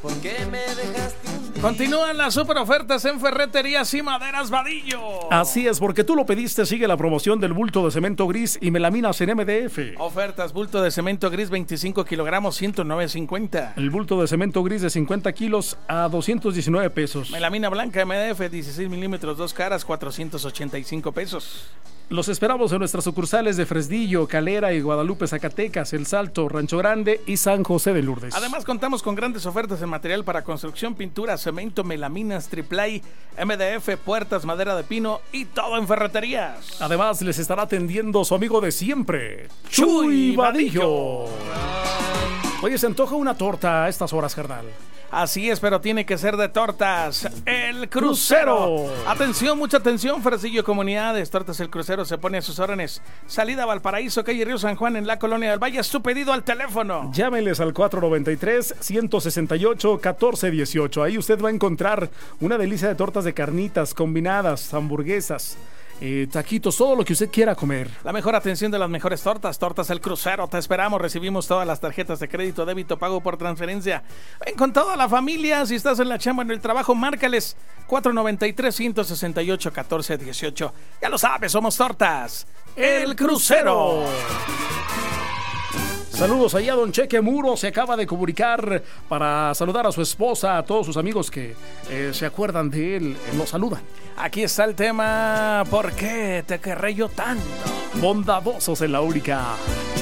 ¿Por qué me dejaste un día? Continúan las super ofertas en Ferreterías y Maderas Vadillo. Así es, porque tú lo pediste. Sigue la promoción del bulto de cemento gris y melaminas en MDF. Ofertas: bulto de cemento gris 25 kilogramos, 109.50. El bulto de cemento gris de 50 kilos a 219 pesos. Melamina blanca MDF 16 milímetros, 2 caras, 485 pesos. Los esperamos en nuestras sucursales de Fresnillo, Calera y Guadalupe, Zacatecas, El Salto, Rancho Grande y San José de Lourdes. Además, contamos con grandes ofertas en material para construcción, pintura, cemento, melaminas, triplay, MDF, puertas, madera de pino y todo en ferreterías. Además, les estará atendiendo su amigo de siempre, Chuy Vadillo. Oye, se antoja una torta a estas horas, carnal. Así es, pero tiene que ser de tortas El Crucero. Atención, mucha atención, Fresnillo Comunidades. Tortas El Crucero se pone a sus órdenes. Salida Valparaíso, calle Río San Juan, en la Colonia del Valle. Su pedido al teléfono. Llámenles al 493-168-1418. Ahí usted va a encontrar una delicia de tortas de carnitas, combinadas, hamburguesas, taquitos, todo lo que usted quiera comer. La mejor atención de las mejores tortas. Tortas El Crucero, te esperamos. Recibimos todas las tarjetas de crédito, débito, pago por transferencia. Ven con toda la familia. Si estás en la chamba, en el trabajo, márcales 493-168-1418. Ya lo sabes, somos Tortas El Crucero. Saludos allá, don Cheque Muro se acaba de comunicar para saludar a su esposa, a todos sus amigos que se acuerdan de él, nos saludan. Aquí está el tema: ¿por qué te querré yo tanto? Bondadosos en la única.